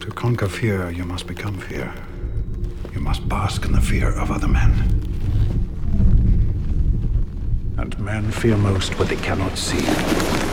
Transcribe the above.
To conquer fear, you must become fear. You must bask in the fear of other men. And men fear most what they cannot see.